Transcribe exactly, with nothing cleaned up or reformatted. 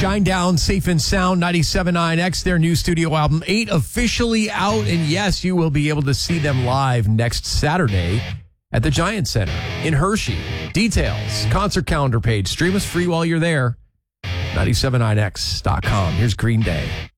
Shinedown, Safe and Sound, ninety-seven point nine X, their new studio album, eight, officially out. And yes, you will be able to see them live next Saturday at the Giant Center in Hershey. Details, concert calendar page. Stream us free while you're there. ninety-seven point nine X dot com. Here's Green Day.